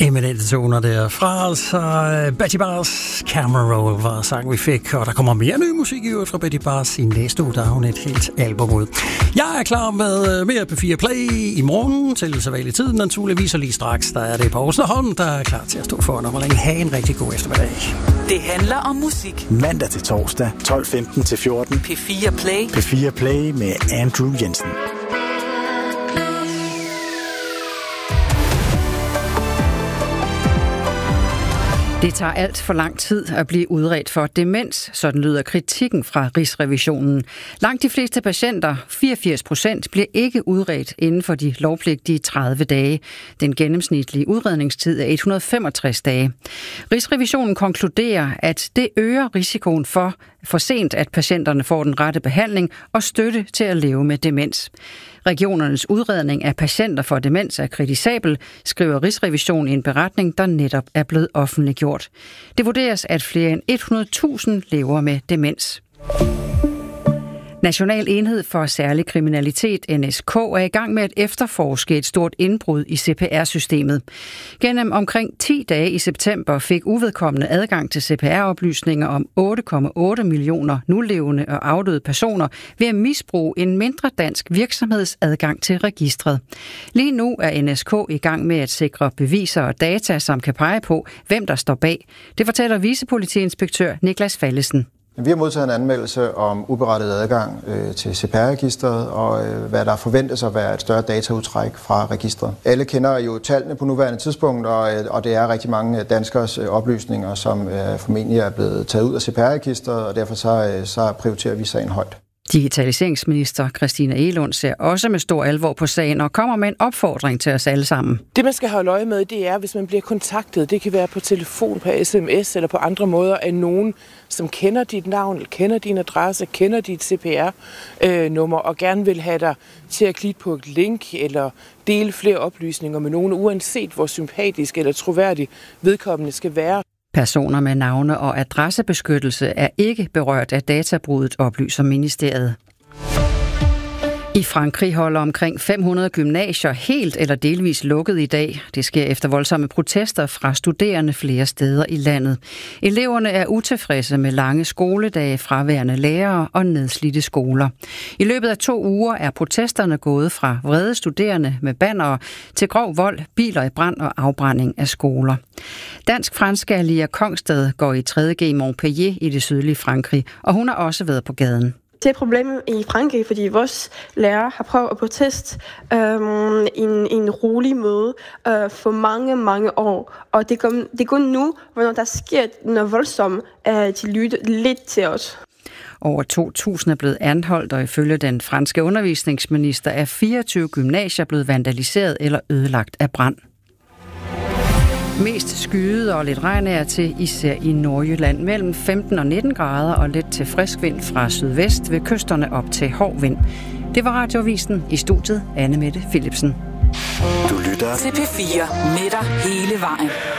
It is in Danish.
Eminente toner derfra, altså Betty Bars Camera Roll var sang, vi fik, og der kommer mere ny musik i øvrigt fra Betty Bars i næste uge, der har hun et helt album ud. Jeg er klar med mere P4 Play i morgen til så valg tiden, naturligvis, og lige straks, der er det Poulsen og Holm, der er klar til at stå for, når man længe have en rigtig god eftermiddag. Det handler om musik. Mandag til torsdag, 12:15 til 14. P4 Play. P4 Play med Andrew Jensen. Det tager alt for lang tid at blive udredt for demens, sådan lyder kritikken fra Rigsrevisionen. Langt de fleste patienter, 84%, bliver ikke udredt inden for de lovpligtige 30 dage. Den gennemsnitlige udredningstid er 165 dage. Rigsrevisionen konkluderer, at det øger risikoen for sent, at patienterne får den rette behandling og støtte til at leve med demens. Regionernes udredning af patienter for demens er kritisabel, skriver Rigsrevisionen i en beretning, der netop er blevet offentliggjort. Det vurderes, at flere end 100.000 lever med demens. National Enhed for Særlig Kriminalitet, NSK, er i gang med at efterforske et stort indbrud i CPR-systemet. Gennem omkring 10 dage i september fik uvedkommende adgang til CPR-oplysninger om 8,8 millioner nulevende og afdøde personer ved at misbruge en mindre dansk virksomheds adgang til registret. Lige nu er NSK i gang med at sikre beviser og data, som kan pege på, hvem der står bag. Det fortæller vicepolitiinspektør Niklas Fallesen. Vi har modtaget en anmeldelse om uberettiget adgang til CPR-registret, og hvad der forventes at være et større dataudtræk fra registret. Alle kender jo tallene på nuværende tidspunkt, og det er rigtig mange danskers oplysninger, som formentlig er blevet taget ud af CPR-registret, og derfor så prioriterer vi sagen højt. Digitaliseringsminister Christina Egelund ser også med stor alvor på sagen og kommer med en opfordring til os alle sammen. Det, man skal holde øje med, det er, hvis man bliver kontaktet. Det kan være på telefon, på sms eller på andre måder af nogen, som kender dit navn, kender din adresse, kender dit CPR-nummer og gerne vil have dig til at klikke på et link eller dele flere oplysninger med nogen, uanset hvor sympatisk eller troværdig vedkommende skal være. Personer med navne- og adressebeskyttelse er ikke berørt af databruddet, oplyser ministeriet. I Frankrig holder omkring 500 gymnasier helt eller delvis lukket i dag. Det sker efter voldsomme protester fra studerende flere steder i landet. Eleverne er utilfredse med lange skoledage, fraværende lærere og nedslidte skoler. I løbet af 2 uger er protesterne gået fra vrede studerende med bannere til grov vold, biler i brand og afbrænding af skoler. Dansk-franske Alia Kongsted går i 3.G Montpellier i det sydlige Frankrig, og hun har også været på gaden. Det er problemet i Frankrig, fordi vores lærere har prøvet at proteste en rolig måde for mange år. Og det er kun nu, hvor der sker noget voldsomt, at de lytter lidt til os. Over 2.000 er blevet anholdt, og ifølge den franske undervisningsminister er 24 gymnasier blevet vandaliseret eller ødelagt af brand. Mest skyet og lidt regn er til, især i Nordjylland, mellem 15 og 19 grader og lidt til frisk vind fra sydvest ved kysterne op til hård vind. Det var Radioavisen, i studiet Anne Mette Philipsen. Du lytter til P4 med dig hele vejen.